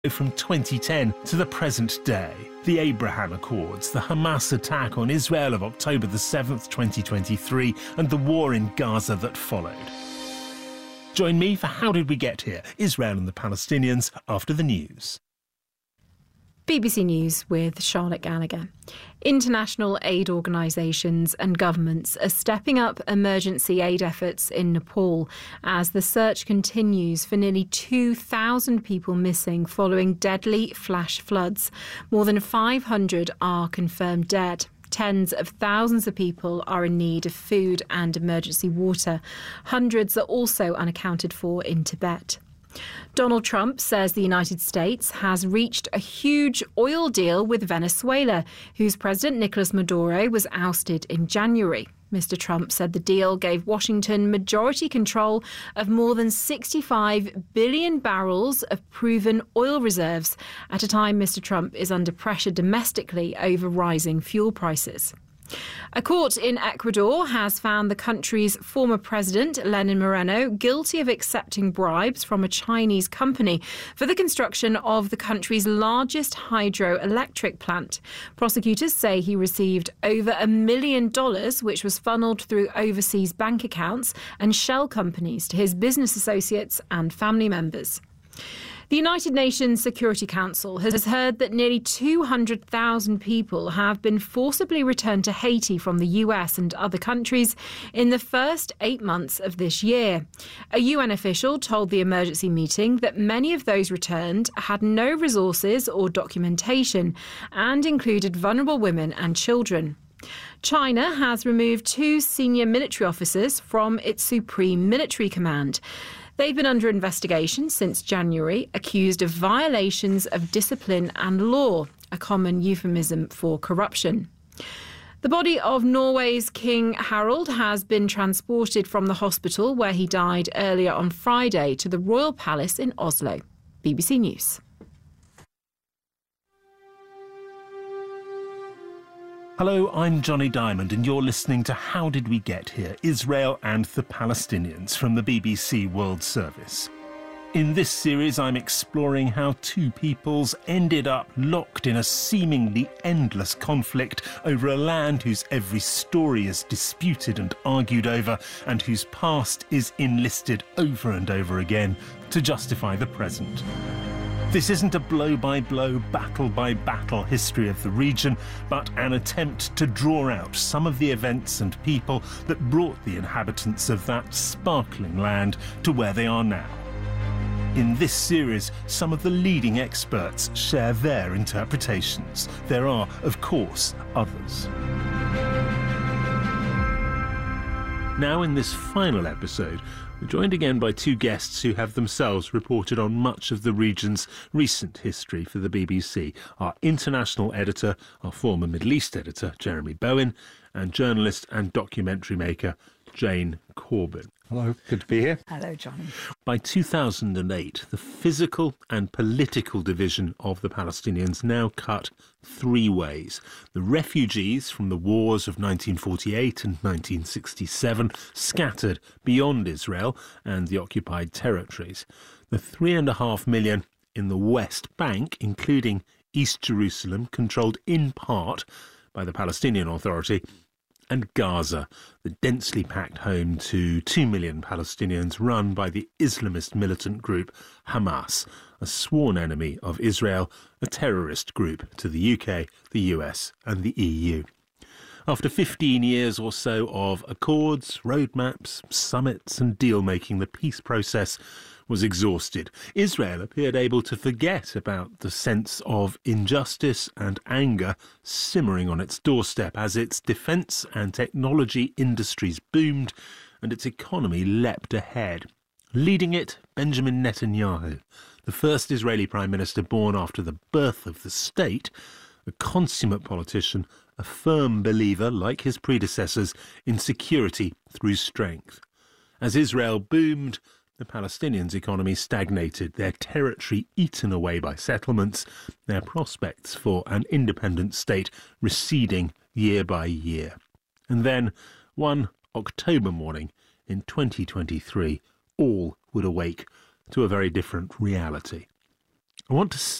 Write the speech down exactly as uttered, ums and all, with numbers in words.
From twenty ten to the present day, the Abraham Accords, the Hamas attack on Israel of October the seventh, twenty twenty-three, and the war in Gaza that followed. Join me for How Did We Get Here? Israel and the Palestinians after the news. B B C News with Charlotte Gallagher. International aid organisations and governments are stepping up emergency aid efforts in Nepal as the search continues for nearly two thousand people missing following deadly flash floods. More than five hundred are confirmed dead. Tens of thousands of people are in need of food and emergency water. Hundreds are also unaccounted for in Tibet. Donald Trump says the United States has reached a huge oil deal with Venezuela, whose President Nicolas Maduro was ousted in January. Mister Trump said the deal gave Washington majority control of more than sixty-five billion barrels of proven oil reserves at a time Mister Trump is under pressure domestically over rising fuel prices. A court in Ecuador has found the country's former president, Lenin Moreno, guilty of accepting bribes from a Chinese company for the construction of the country's largest hydroelectric plant. Prosecutors say he received over a million dollars, which was funneled through overseas bank accounts and shell companies to his business associates and family members. The United Nations Security Council has heard that nearly two hundred thousand people have been forcibly returned to Haiti from the U S and other countries in the first eight months of this year. A U N official told the emergency meeting that many of those returned had no resources or documentation and included vulnerable women and children. China has removed two senior military officers from its Supreme Military Command. They've been under investigation since January, accused of violations of discipline and law, a common euphemism for corruption. The body of Norway's King Harald has been transported from the hospital where he died earlier on Friday to the Royal Palace in Oslo. B B C News. Hello, I'm Johnny Diamond and you're listening to How Did We Get Here? Israel and the Palestinians from the B B C World Service. In this series, I'm exploring how two peoples ended up locked in a seemingly endless conflict over a land whose every story is disputed and argued over and whose past is enlisted over and over again to justify the present. This isn't a blow-by-blow, battle-by-battle history of the region, but an attempt to draw out some of the events and people that brought the inhabitants of that sparkling land to where they are now. In this series, some of the leading experts share their interpretations. There are, of course, others. Now, in this final episode, we're joined again by two guests who have themselves reported on much of the region's recent history for the B B C. Our international editor, our former Middle East editor, Jeremy Bowen, and journalist and documentary maker, Jane Corbin. Hello, good to be here. Hello, Johnny. By two thousand eight, the physical and political division of the Palestinians now cut three ways. The refugees from the wars of nineteen forty-eight and nineteen sixty-seven scattered beyond Israel and the occupied territories. The three and a half million in the West Bank, including East Jerusalem, controlled in part by the Palestinian Authority, and Gaza, the densely packed home to two million Palestinians run by the Islamist militant group Hamas, a sworn enemy of Israel, a terrorist group to the U K, the U S and the E U. After fifteen years or so of accords, roadmaps, summits and deal-making, the peace process was exhausted. Israel appeared able to forget about the sense of injustice and anger simmering on its doorstep as its defence and technology industries boomed and its economy leapt ahead. Leading it, Benjamin Netanyahu, the first Israeli Prime Minister born after the birth of the state, a consummate politician, a firm believer, like his predecessors, in security through strength. As Israel boomed, the Palestinians' economy stagnated, their territory eaten away by settlements, their prospects for an independent state receding year by year. And then, one October morning in twenty twenty-three, all would awake to a very different reality. I want to